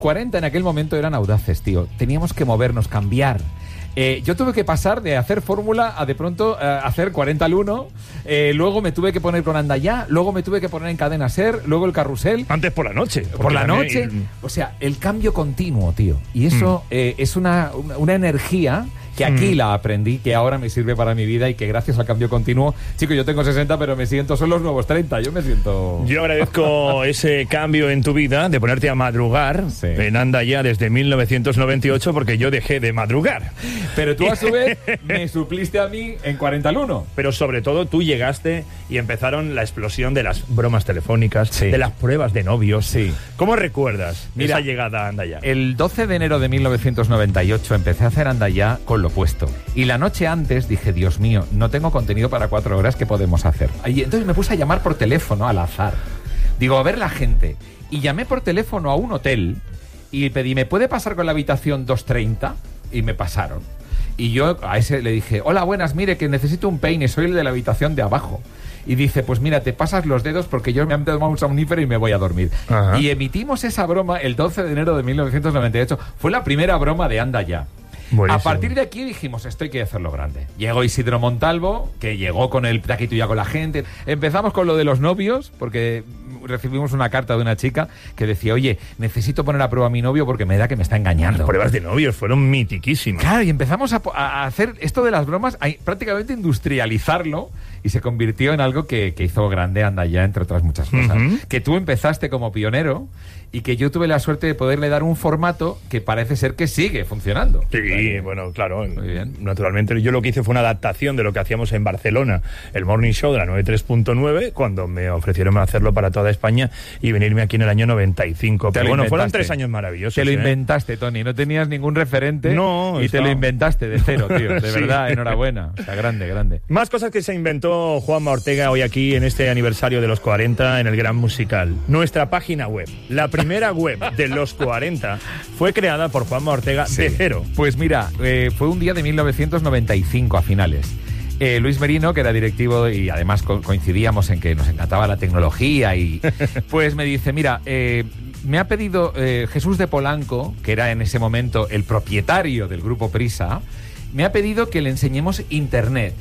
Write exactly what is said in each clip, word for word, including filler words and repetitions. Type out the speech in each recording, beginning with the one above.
cuarenta en aquel momento eran audaces, tío. Teníamos que movernos, cambiar. Eh, yo tuve que pasar de hacer fórmula a de pronto eh, hacer cuarenta al uno, eh, luego me tuve que poner con Anda Ya, luego me tuve que poner en Cadena Ser, luego el Carrusel. Antes por la noche. Por la noche. Hay... O sea, el cambio continuo, tío. Y eso mm. eh, es una, una, una energía que aquí mm. la aprendí, que ahora me sirve para mi vida y que gracias al cambio continuo, chico, yo tengo sesenta, pero me siento, son los nuevos treinta, yo me siento... Yo agradezco ese cambio en tu vida, de ponerte a madrugar sí. en Anda Ya desde mil novecientos noventa y ocho, porque yo dejé de madrugar. Pero tú a su vez me supliste a mí en cuarenta al uno. Pero sobre todo tú llegaste y empezaron la explosión de las bromas telefónicas, sí. de las pruebas de novios. Sí. ¿Cómo recuerdas Mira, esa llegada a Anda Ya? El doce de enero de mil novecientos noventa y ocho empecé a hacer Anda Ya con lo puesto. Y la noche antes dije, Dios mío, no tengo contenido para cuatro horas, ¿qué podemos hacer? Y entonces me puse a llamar por teléfono al azar. Digo, a ver la gente. Y llamé por teléfono a un hotel y pedí, ¿me puede pasar con la habitación doscientos treinta? Y me pasaron. Y yo a ese le dije, hola, buenas, mire, que necesito un peine, soy el de la habitación de abajo. Y dice, pues mira, te pasas los dedos porque yo me han tomado un somnífero y me voy a dormir. Ajá. Y emitimos esa broma el doce de enero de mil novecientos noventa y ocho. Fue la primera broma de Anda Ya. Buenísimo. A partir de aquí dijimos, esto hay que hacerlo grande. Llegó Isidro Montalvo, que llegó con el taquito ya con la gente. Empezamos con lo de los novios, porque recibimos una carta de una chica que decía, oye, necesito poner a prueba a mi novio porque me da que me está engañando. Las pruebas de novios fueron mitiquísimas. Claro, y empezamos a, a hacer esto de las bromas, a prácticamente industrializarlo, y se convirtió en algo que, que hizo grande Anda Ya, entre otras muchas cosas. Uh-huh. Que tú empezaste como pionero y que yo tuve la suerte de poderle dar un formato que parece ser que sigue funcionando. Sí, vale. Bueno, claro, muy bien. Naturalmente yo lo que hice fue una adaptación de lo que hacíamos en Barcelona, el Morning Show de la noventa y tres punto nueve, cuando me ofrecieron hacerlo para toda España y venirme aquí en el año noventa y cinco. Pero bueno, fueron tres años maravillosos. Te lo ¿eh? inventaste, Tony, no tenías ningún referente no, y está... te lo inventaste de cero, tío. De sí. verdad, enhorabuena. O sea, grande, grande. Más cosas que se inventó Juanma Ortega hoy aquí en este aniversario de los cuarenta en el Gran Musical. Nuestra página web, la primera web de los cuarenta, fue creada por Juanma Ortega sí. de cero. Pues mira, eh, fue un día de mil novecientos noventa y cinco a finales. Eh, Luis Merino, que era directivo y además co- coincidíamos en que nos encantaba la tecnología, y pues me dice, mira, eh, me ha pedido eh, Jesús de Polanco, que era en ese momento el propietario del grupo Prisa, me ha pedido que le enseñemos internet.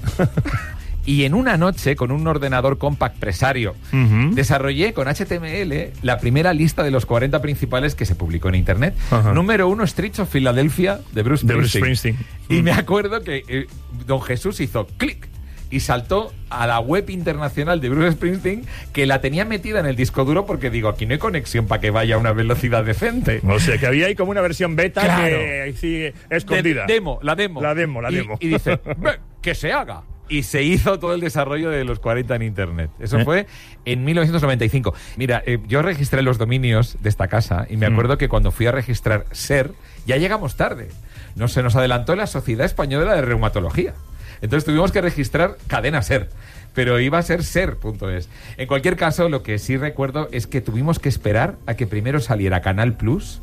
Y en una noche, con un ordenador compact Presario, uh-huh. desarrollé con H T M L la primera lista de los cuarenta principales que se publicó en Internet. Uh-huh. Número uno, Streets of Philadelphia, de Bruce de Springsteen. Bruce Springsteen. Y me acuerdo que eh, don Jesús hizo clic y saltó a la web internacional de Bruce Springsteen, que la tenía metida en el disco duro porque digo, aquí no hay conexión para que vaya a una velocidad decente. O sea, que había ahí como una versión beta, claro, que sí, escondida. De, demo, la demo. La demo, la y, demo. Y dice, que se haga. Y se hizo todo el desarrollo de los cuarenta en Internet. Eso ¿Eh? fue en mil novecientos noventa y cinco. Mira, eh, yo registré los dominios de esta casa y me acuerdo mm. que cuando fui a registrar SER, ya llegamos tarde. No, se nos adelantó la Sociedad Española de Reumatología. Entonces tuvimos que registrar Cadena SER. Pero iba a ser ser punto es. En cualquier caso, lo que sí recuerdo es que tuvimos que esperar a que primero saliera Canal Plus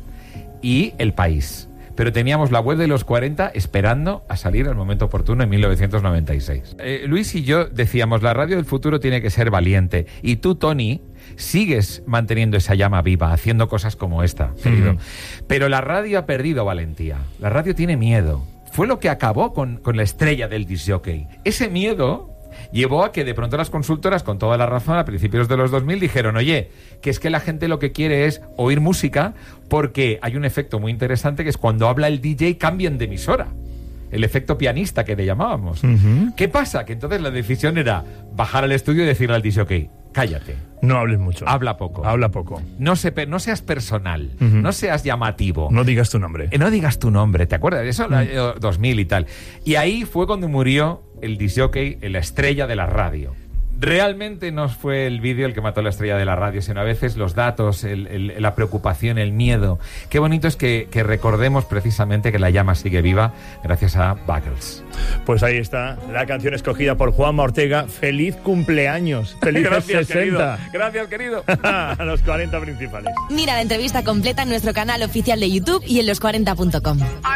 y El País. Pero teníamos la web de los cuarenta esperando a salir al momento oportuno en mil novecientos noventa y seis. Eh, Luis y yo decíamos, la radio del futuro tiene que ser valiente. Y tú, Tony, sigues manteniendo esa llama viva, haciendo cosas como esta, querido. Mm. Pero la radio ha perdido valentía. La radio tiene miedo. Fue lo que acabó con, con la estrella del disc jockey. Ese miedo llevó a que de pronto las consultoras, con toda la razón, a principios de los dos mil dijeron, oye, que es que la gente lo que quiere es oír música, porque hay un efecto muy interesante que es cuando habla el D J cambien de emisora. El efecto pianista que le llamábamos. Uh-huh. ¿Qué pasa? Que entonces la decisión era bajar al estudio y decirle al D J, ok, cállate. No hables mucho. Habla poco. Habla poco. No, se, no seas personal. Uh-huh. No seas llamativo. No digas tu nombre. Eh, no digas tu nombre, ¿te acuerdas? Eso en uh-huh. el dos mil y tal. Y ahí fue cuando murió el disc jockey, la estrella de la radio. Realmente no fue el vídeo el que mató la estrella de la radio, sino a veces los datos, el, el, la preocupación, el miedo. Qué bonito es que, que recordemos precisamente que la llama sigue viva gracias a Buggles. Pues ahí está la canción escogida por Juanma Ortega. ¡Feliz cumpleaños! ¡Feliz Gracias, sesenta! Querido. Gracias, querido. A los cuarenta principales. Mira la entrevista completa en nuestro canal oficial de YouTube y en los cuarenta punto com.